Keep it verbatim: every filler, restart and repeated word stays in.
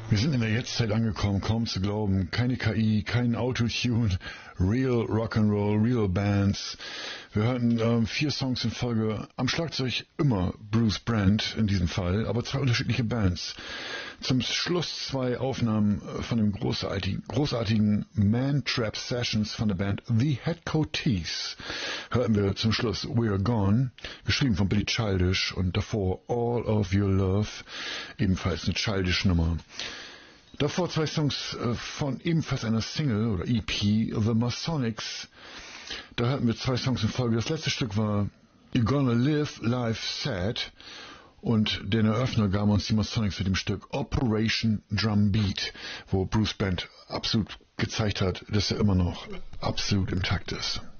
Wir sind in der Jetztzeit angekommen, kaum zu glauben. Keine K I, kein Autotune, real Rock'n'Roll, real Bands. Wir hörten ähm, vier Songs in Folge. Am Schlagzeug immer Bruce Brand in diesem Fall, aber zwei unterschiedliche Bands. Zum Schluss zwei Aufnahmen von dem großartigen, großartigen Man Trap Sessions von der Band The Headcoatees. Hörten wir zum Schluss We're Gone, geschrieben von Billy Childish, und davor All of Your Love, ebenfalls eine Childish Nummer. Davor zwei Songs von ebenfalls einer Single oder E P, The Masonics. Da hatten wir zwei Songs in Folge. Das letzte Stück war You're Gonna Live Life Sad, und den Eröffner gaben uns die Masonics mit dem Stück Operation Drum Beat, wo Bruce Band absolut gezeigt hat, dass er immer noch absolut intakt ist.